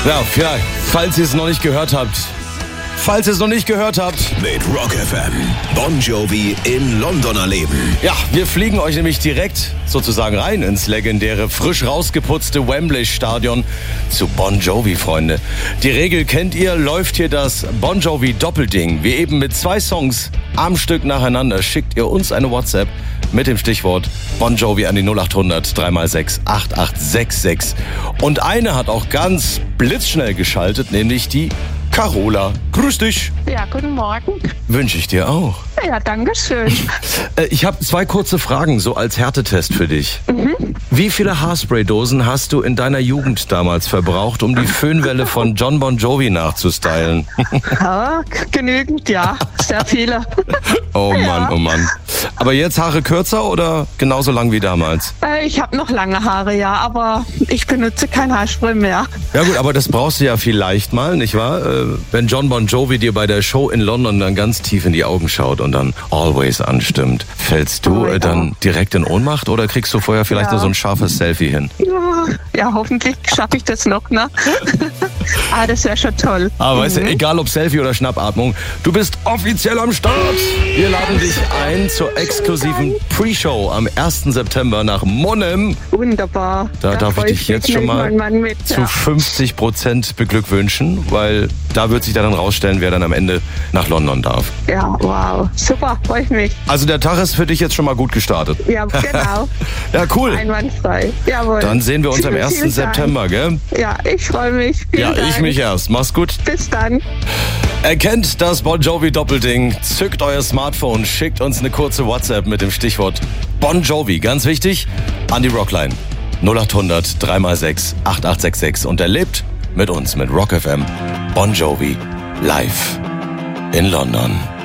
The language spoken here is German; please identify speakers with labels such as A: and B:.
A: Ja, vielleicht, falls ihr es noch nicht gehört habt.
B: Mit Rock FM. Bon Jovi in London erleben.
A: Ja, wir fliegen euch nämlich direkt sozusagen rein ins legendäre, frisch rausgeputzte Wembley-Stadion zu Bon Jovi, Freunde. Die Regel kennt ihr, läuft hier das Bon Jovi Doppelding. Wie eben mit 2 Songs am Stück nacheinander schickt ihr uns eine WhatsApp mit dem Stichwort Bon Jovi an die 0800 3x6 8866. Und eine hat auch ganz blitzschnell geschaltet, nämlich die Carola. Grüß dich.
C: Ja, guten Morgen.
A: Wünsche ich dir auch.
C: Ja, danke schön.
A: Ich habe 2 kurze Fragen, so als Härtetest für dich. Wie viele Haarspray-Dosen hast du in deiner Jugend damals verbraucht, um die Föhnwelle von John Bon Jovi nachzustylen?
C: Ja, genügend, ja. Sehr viele.
A: Oh
C: Ja.
A: Mann, oh Mann. Aber jetzt Haare kürzer oder genauso lang wie damals?
C: Ich habe noch lange Haare, ja, aber ich benutze kein Haarspray mehr.
A: Ja gut, aber das brauchst du ja vielleicht mal, nicht wahr? Wenn John Bon Jovi dir bei der Show in London dann ganz tief in die Augen schaut und dann Always anstimmt, fällst du
C: Oh ja.
A: dann direkt in Ohnmacht oder kriegst du vorher vielleicht
C: Ja.
A: nur so ein scharfes Selfie hin?
C: Ja, hoffentlich schaffe ich das noch, ne? Das wäre schon toll.
A: Aber weißt du, egal ob Selfie oder Schnappatmung, du bist offiziell am Start. Wir laden dich ein zur exklusiven Pre-Show am 1. September nach Monnem.
C: Wunderbar.
A: Da darf ich
C: freu
A: dich jetzt
C: mich,
A: schon
C: nehme
A: mal
C: meinen Mann mit.
A: zu 50% beglückwünschen, weil da wird sich dann rausstellen, wer dann am Ende nach London darf.
C: Ja, wow. Super, freue ich mich.
A: Also der Tag ist für dich jetzt schon mal gut gestartet.
C: Ja, genau.
A: Ja, cool.
C: Einwandfrei. Jawohl.
A: Dann sehen wir uns am
C: Vielen
A: 1.
C: Dank.
A: September, gell?
C: Ja, ich freue mich. Vielen
A: Ja,
C: Dank.
A: ich mich erst. Mach's gut.
C: Bis dann.
A: Erkennt das Bon Jovi Doppelding, zückt euer Smartphone, schickt uns eine kurze WhatsApp mit dem Stichwort Bon Jovi, ganz wichtig, an die Rockline 0800 3x6 8866 und erlebt mit uns, mit Rock FM, Bon Jovi live in London.